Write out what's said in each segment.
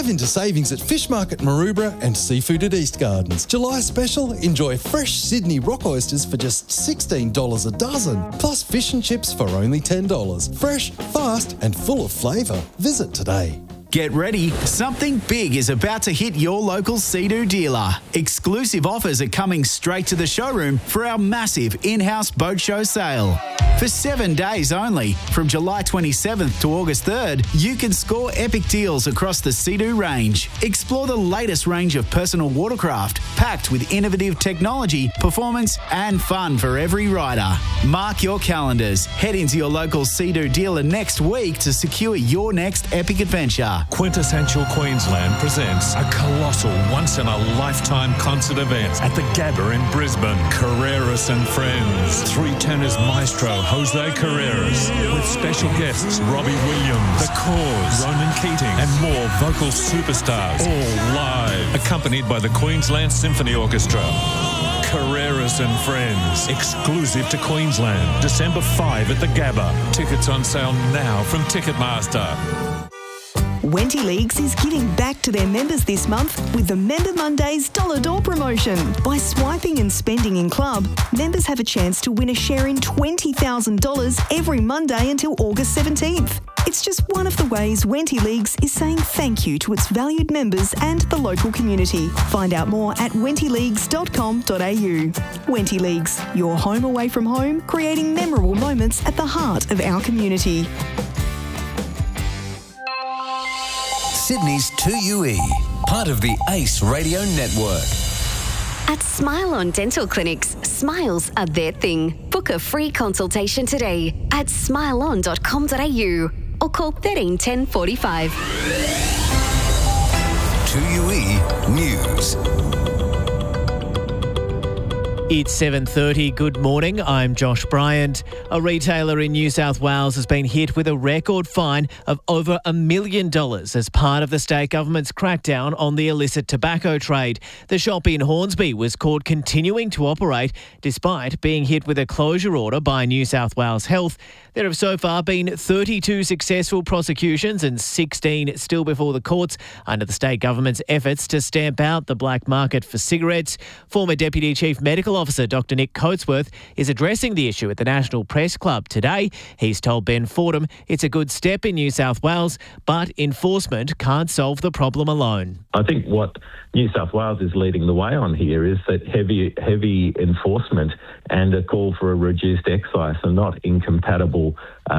Dive into savings at Fish Market Maroubra and Seafood at East Gardens. July special, enjoy fresh Sydney rock oysters for just $16 a dozen, plus fish and chips for only $10. Fresh, fast and full of flavour. Visit today. Get ready, something big is about to hit your local Sea-Doo dealer. Exclusive offers are coming straight to the showroom for our massive in-house boat show sale. For 7 days only, from July 27th to August 3rd, you can score epic deals across the Sea-Doo range. Explore the latest range of personal watercraft, packed with innovative technology, performance and fun for every rider. Mark your calendars. Head into your local Sea-Doo dealer next week to secure your next epic adventure. Quintessential Queensland presents a colossal once-in-a-lifetime concert event at the Gabba in Brisbane. Carreras and Friends. Three tenors maestro Jose Carreras with special guests Robbie Williams, The Cause, Ronan Keating and more vocal superstars, all live, accompanied by the Queensland Symphony Orchestra. Carreras and Friends, exclusive to Queensland, December 5 at the Gabba. Tickets on sale now from Ticketmaster. Wenty Leagues is giving back to their members this month with the Member Mondays Dollar Door promotion. By swiping and spending in club, members have a chance to win a share in $20,000 every Monday until August 17th. It's just one of the ways Wenty Leagues is saying thank you to its valued members and the local community. Find out more at wentyleagues.com.au. Wenty Leagues, your home away from home, creating memorable moments at the heart of our community. Sydney's 2UE, part of the ACE Radio Network. At Smile On Dental Clinics, smiles are their thing. Book a free consultation today at smileon.com.au or call 13 10 45. 2UE News. It's 7:30. Good morning. I'm Josh Bryant. A retailer in New South Wales has been hit with a record fine of over $1 million as part of the state government's crackdown on the illicit tobacco trade. The shop in Hornsby was caught continuing to operate despite being hit with a closure order by New South Wales Health. There have so far been 32 successful prosecutions and 16 still before the courts under the state government's efforts to stamp out the black market for cigarettes. Former Deputy Chief Medical Officer Dr Nick Coatsworth is addressing the issue at the National Press Club today. He's told Ben Fordham it's a good step in New South Wales, but enforcement can't solve the problem alone. I think what New South Wales is leading the way on here is that heavy enforcement and a call for a reduced excise are not incompatible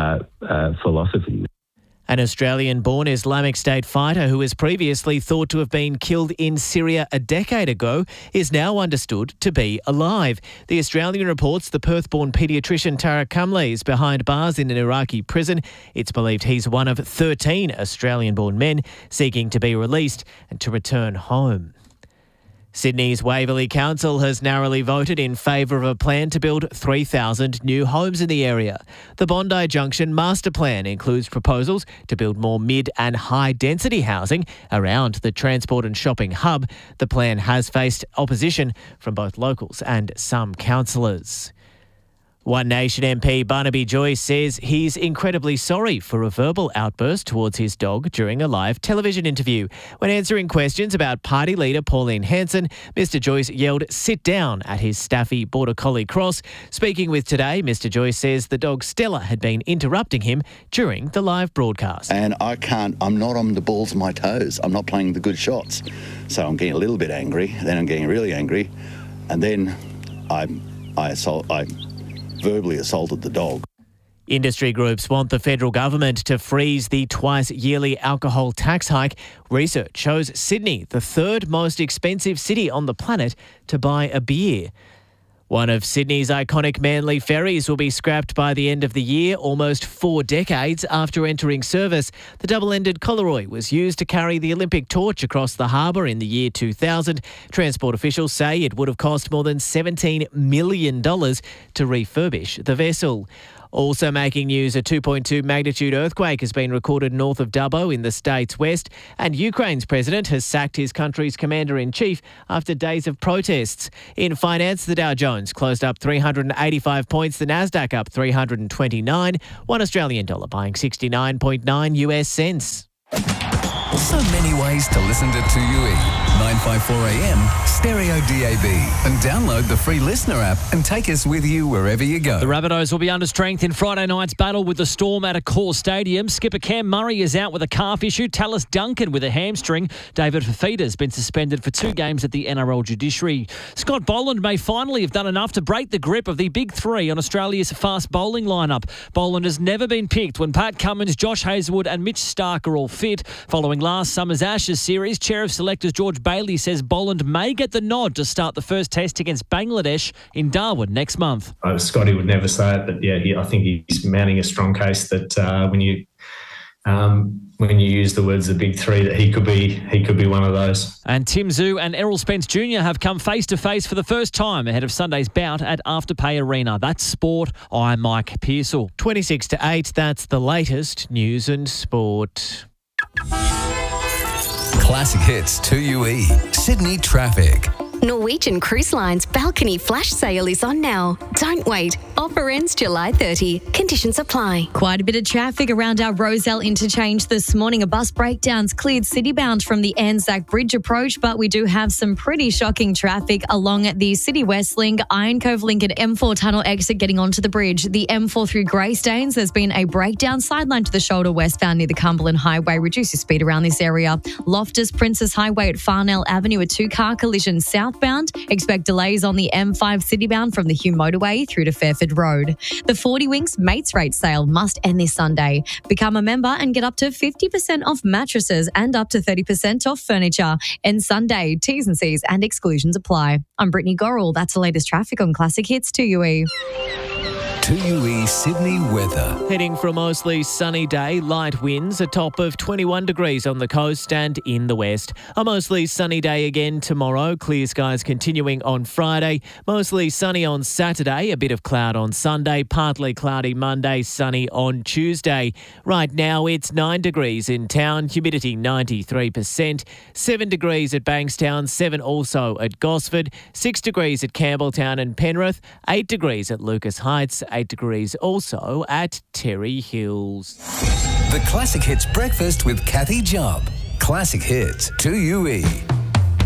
philosophies. An Australian-born Islamic State fighter who was previously thought to have been killed in Syria a decade ago is now understood to be alive. The Australian reports the Perth-born paediatrician Tariq Kamle is behind bars in an Iraqi prison. It's believed he's one of 13 Australian-born men seeking to be released and to return home. Sydney's Waverley Council has narrowly voted in favour of a plan to build 3,000 new homes in the area. The Bondi Junction Master Plan includes proposals to build more mid and high density housing around the transport and shopping hub. The plan has faced opposition from both locals and some councillors. One Nation MP Barnaby Joyce says he's incredibly sorry for a verbal outburst towards his dog during a live television interview. When answering questions about party leader Pauline Hanson, Mr Joyce yelled "sit down" at his Staffy Border Collie Cross. Speaking with Today, Mr Joyce says the dog Stella had been interrupting him during the live broadcast. And I'm not on the balls of my toes. I'm not playing the good shots. So I'm getting a little bit angry, then I'm getting really angry, and then I verbally assaulted the dog. Industry groups want the federal government to freeze the twice-yearly alcohol tax hike. Research shows Sydney the third most expensive city on the planet to buy a beer. One of Sydney's iconic Manly ferries will be scrapped by the end of the year, almost 4 decades after entering service. The double-ended Coleroy was used to carry the Olympic torch across the harbour in the year 2000. Transport officials say it would have cost more than $17 million to refurbish the vessel. Also making news, a 2.2 magnitude earthquake has been recorded north of Dubbo in the state's west, and Ukraine's president has sacked his country's commander-in-chief after days of protests. In finance, the Dow Jones closed up 385 points, the Nasdaq up 329, $1 Australian dollar buying 69.9 US cents. So many ways to listen to 2UE. 954 AM, Stereo DAB. And download the free Listener app and take us with you wherever you go. The Rabbitohs will be under strength in Friday night's battle with the Storm at Accor Stadium. Skipper Cam Murray is out with a calf issue. Tallis Duncan with a hamstring. David Fafita's been suspended for 2 games at the NRL Judiciary. Scott Boland may finally have done enough to break the grip of the big three on Australia's fast bowling lineup. Boland has never been picked when Pat Cummins, Josh Hazlewood and Mitch Stark are all fit. Following last summer's Ashes series, Chair of Selectors George Bailey says Boland may get the nod to start the first test against Bangladesh in Darwin next month. Scotty would never say it, but yeah, I think he's mounting a strong case that when you use the words the big three, that he could be one of those. And Tim Zhu and Errol Spence Jr. have come face to face for the first time ahead of Sunday's bout at Afterpay Arena. That's sport. I'm Mike Pearsall. 26 to 8. That's the latest news and sport. Classic Hits 2UE. Sydney traffic. Norwegian Cruise Line's balcony flash sale is on now. Don't wait. Offer ends July 30. Conditions apply. Quite a bit of traffic around our Rozelle interchange this morning. A bus breakdown's cleared citybound from the Anzac Bridge approach, but we do have some pretty shocking traffic along the City West Link, Iron Cove Link and M4 tunnel exit getting onto the bridge. The M4 through Greystanes, there's been a breakdown sideline to the shoulder westbound near the Cumberland Highway. Reduce your speed around this area. Loftus Princess Highway at Farnell Avenue, a 2-car collision southbound. Expect delays on the M5 citybound from the Hume Motorway through to Fairford Road. The 40 Winks Mates Rate sale must end this Sunday. Become a member and get up to 50% off mattresses and up to 30% off furniture. End Sunday. T's and C's and exclusions apply. I'm Brittany Gorrell. That's the latest traffic on Classic Hits 2UE. 2UE Sydney weather. Heading for a mostly sunny day, light winds, a top of 21 degrees on the coast and in the west. A mostly sunny day again tomorrow, clear skies continuing on Friday. Mostly sunny on Saturday, a bit of cloud on Sunday, partly cloudy Monday, sunny on Tuesday. Right now it's 9 degrees in town, humidity 93%, 7 degrees at Bankstown, 7 also at Gosford, 6 degrees at Campbelltown and Penrith, 8 degrees at Lucas Heights, 8 degrees also at Terry Hills. The Classic Hits Breakfast with Kathy Job. Classic Hits 2UE.